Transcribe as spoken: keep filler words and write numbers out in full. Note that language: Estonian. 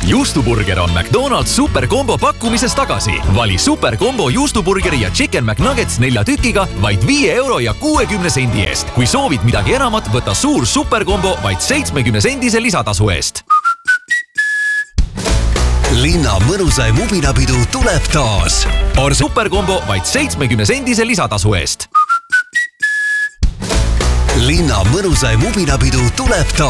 Juustuburger on McDonald's superkombo pakkumises tagasi. Vali superkombo juustuburgeri ja Chicken McNuggets nelja tükiga vaid viie euro ja kuuekümne sendi eest. Kui soovid midagi enamat, võta suur superkombo vaid seitsmekümne sendise lisatasu eest. Linna mõnusaim ubinapidu tuleb taas. Or superkombo vaid seitsmekümne sendise lisatasu eest. Linna mõnusaim ubinapidu tuleb taas.